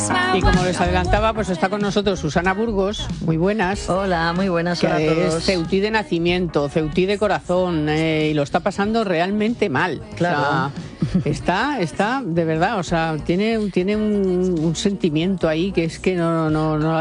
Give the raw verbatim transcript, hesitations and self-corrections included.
Y como les adelantaba, pues está con nosotros Susana Burgos, muy buenas. Hola, muy buenas, que hola a todos. Es ceutí de nacimiento, ceutí de corazón, eh, y lo está pasando realmente mal. Claro. O sea, está, está, de verdad, o sea, tiene, tiene un, un sentimiento ahí que es que no, no, no